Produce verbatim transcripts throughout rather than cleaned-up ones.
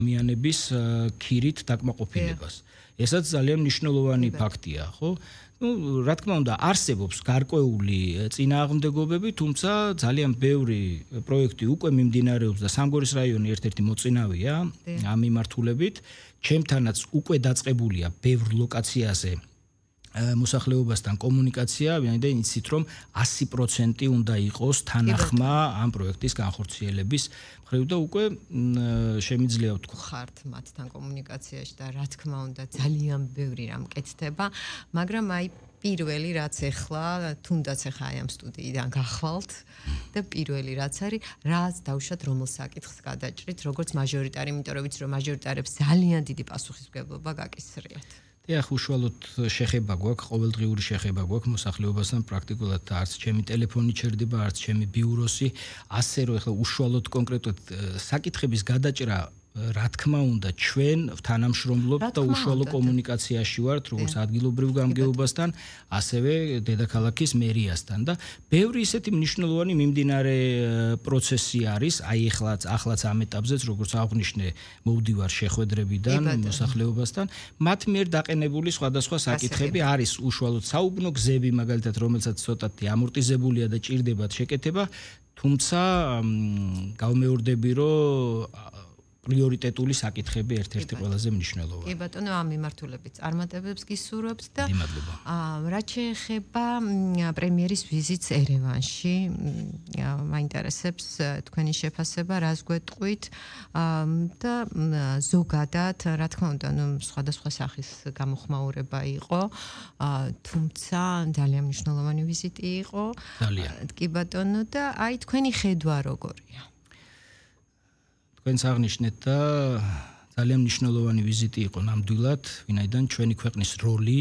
მიანების ქირით დაკმაყოფილებას. ესაც ძალიან მნიშვნელოვანი ფაქტია, ხო? Ну, რა თქმა უნდა, არსებობს გარკვეული წინააღმდეგობები, თუმცა ძალიან ბევრი პროექტი უკვე მიმდინარეობს და სამგორის რაიონი ერთ-ერთი მოწინავეა ამ მიმართულებით. ჩემთანაც უკვე დაწყებულია ბევრ ლოკაციაზე მოსახლეობასთან კომუნიკაცია, ვინაიდან იცით რომ ასი პროცენტი უნდა იყოს თანახმა ამ პროექტის განხორციელების მხრივ და უკვე შემიძლია ვთქვა ხართ მათთან კომუნიკაციაში და რა თქმა უნდა ძალიან ბევრი რამ კეთდება, მაგრამ აი პირველი რაც ეხლა თუნდაც ეხლა აი ამ სტუდიიდან გახვალთ და პირველი რაც არის, რაც დავუშვათ რომელ საკითხს გადაჭრით, როგორც მაჟორიტარი, იმიტომ რომ ვიცი რომ მაჟორიტარებს ძალიან დიდი პასუხისმგებლობა გაკისრიათ. ეხ უშუალოდ შეხება გვაქვს, ყოველდღიური შეხება გვაქვს მოსახლეობასთან პრაქტიკულად არც ჩემი ტელეფონი ჩერდება, არც ჩემი ბიუროსი, ასე რომ ეხლა უშუალოდ კონკრეტულად საკითხების გადაჭრა რა თქმა უნდა ჩვენ თანამშრომლობთ და უშუალო კომუნიკაციაში ვართ როგორც ადგილობრივ გამგეობასთან, ასევე დედაქალაქის მერიასთან და ბევრი ისეთი მნიშვნელოვანი მიმდინარე პროცესი არის, აი ეხლაც ახლაც ამ ეტაპზეც როგორც აღვნიშნე მოვდივარ შეხვედრებიდან მოსახლეობასთან, მათ მიერ დაყენებული სხვადასხვა საკითხები არის უშუალოდ საუბნო გზები მაგალითად რომელსაც ცოტათი ამორტიზებულია და ჭირდებათ შეკეთება, თუმცა გავმეორდები რომ პრიორიტეტული საკითხები ერთ-ერთი ყველაზე მნიშვნელოვანი. კი ბატონო, ამ მიმართულებით წარმატებებს გისურვებთ და რაც შეეხება პრემიერის ვიზიტს ერევანში, მაინტერესებს თქვენი შეფასება, რას გვეტყვით და ზოგადად, რა თქმა უნდა, ნუ სხვადასხვა სახის გამოხმაურება იყო, თუმცა ძალიან მნიშვნელოვანი ვიზიტი იყო. ძალიან. კი ბატონო და აი თქვენი ხედვა როგორია? თქვენს აღნიშნეთ და ძალიან მნიშვნელოვანი ვიზიტი იყო ნამდვილად, ვინაიდან ჩვენი ქვეყნის როლი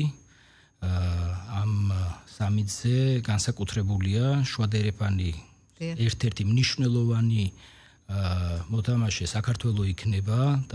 ამ სამიტზე განსაკუთრებულია, შუადერეფანი ერთ-ერთი მნიშვნელოვანი მოთამაშე საქართველო იქნება.